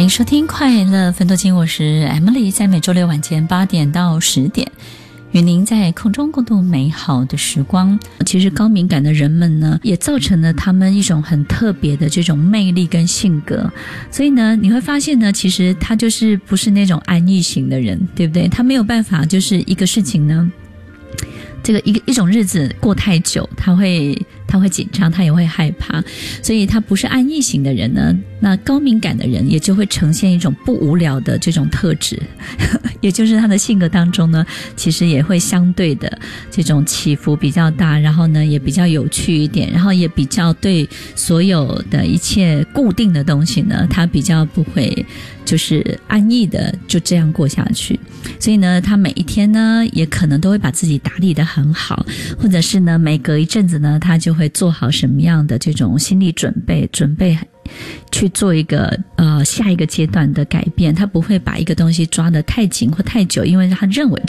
迎收听快乐分多金，我是 Emily， 在每周六晚间8点到10点与您在空中共度美好的时光。其实高敏感的人们呢，也造成了他们一种很特别的这种魅力跟性格。所以呢，你会发现呢，其实他就是不是那种安逸型的人，对不对？他没有办法，就是一个事情呢，这个一种日子过太久，他会紧张，他也会害怕，所以他不是安逸型的人呢。那高敏感的人也就会呈现一种不无聊的这种特质，也就是他的性格当中呢，其实也会相对的这种起伏比较大，然后呢也比较有趣一点，然后也比较对所有的一切固定的东西呢，他比较不会就是安逸的就这样过下去。所以呢，他每一天呢也可能都会把自己打理得很好，或者是呢每隔一阵子呢，他就会做好什么样的这种心理准备去做一个下一个阶段的改变。他不会把一个东西抓得太紧或太久，因为他认为